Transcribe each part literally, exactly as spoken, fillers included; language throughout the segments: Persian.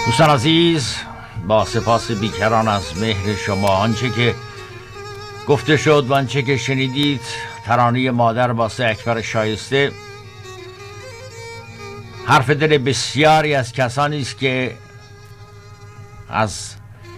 دوستان عزیز، با سپاس بیکران از مهر شما، آنچه که گفته شد و آنچه که شنیدید ترانه مادر واسه اکبر شایسته حرف دل بسیاری از کسانی است که از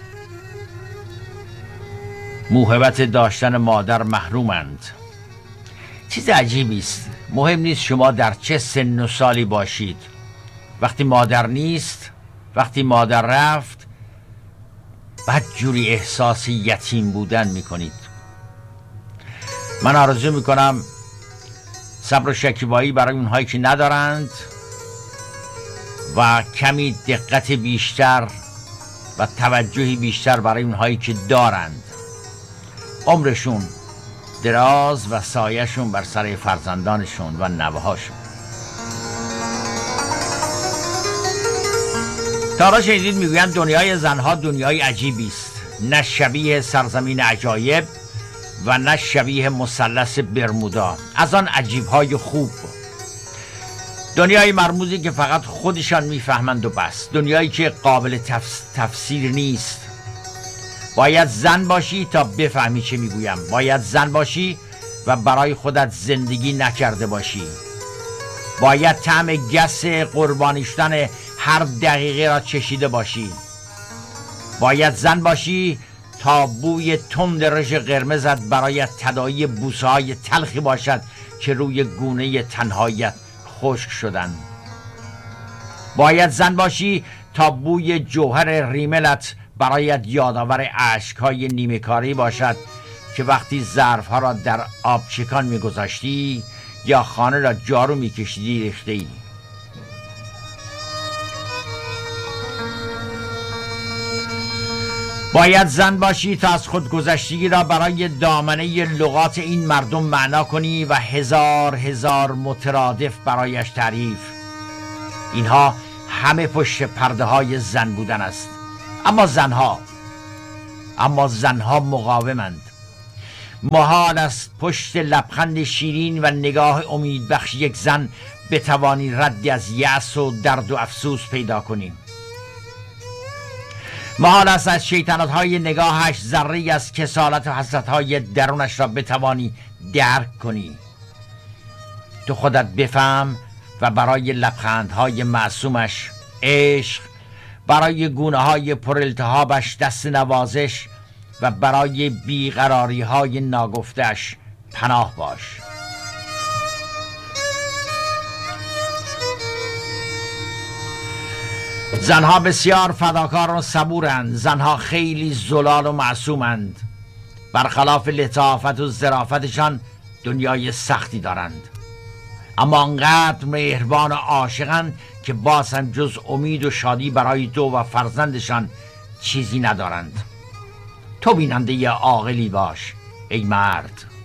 موهبت داشتن مادر محرومند. چیز عجیبی است. مهم نیست شما در چه سن و سالی باشید، وقتی مادر نیست، وقتی مادر رفت، بعد جوری احساس یتیم بودن میکنید. من آرزو میکنم صبر و شکیبایی برای اونهایی که ندارند و کمی دقت بیشتر و توجهی بیشتر برای اونهایی که دارند. عمرشون دراز و سایه‌شون بر سر فرزندانشون و نوه‌هاشون. تا حالا شنیدید میگویند دنیای زنها دنیای عجیبی است، نه شبیه سرزمین عجایب و نه شبیه مثلث برمودا، از آن عجیب‌های خوب. دنیای مرموزی که فقط خودشان میفهمند و بس، دنیایی که قابل تفس... تفسیر نیست. باید زن باشی تا بفهمی چه میگویم، باید زن باشی و برای خودت زندگی نکرده باشی، باید طعم گس قربانی شدن هر دقیقه را چشیده باشی، باید زن باشی تا بوی تند رژ قرمزت برای تداعی بوسه‌های تلخی باشد که روی گونه تنهاییت خشک شدن، باید زن باشی تا بوی جوهر ریملت برایت یادآور اشک‌های نیمه‌کاری باشد که وقتی ظرف‌ها را در آبچکان می‌گذاشتی یا خانه را جارو می‌کشیدی ریخته‌ای. باید زن باشی تا از خودگذشتگی را برای دامنه لغات این مردم معنا کنی و هزار هزار مترادف برایش تعریف. اینها همه پشت پرده های زن بودن است. اما زنها اما زنها مقاومند. محال است پشت لبخند شیرین و نگاه امیدبخش یک زن بتوانی ردی از یأس و درد و افسوس پیدا کنی. محال است از شیطنت‌های نگاهش ذره‌ای از کسالت و حسرت‌های درونش را بتوانی درک کنی. تو خودت بفهم و برای لبخندهای معصومش عشق، برای گونه‌های پرالتهابش دست نوازش و برای بیقراری‌های ناگفته‌اش پناه باش. زنها بسیار فداکار و صبورند. زنها خیلی زلال و معصومند. برخلاف لطافت و ظرافتشان دنیای سختی دارند، اما انقدر مهربان و عاشقند که باز هم جز امید و شادی برای تو و فرزندشان چیزی ندارند. تو بیننده عاقلی باش ای مرد.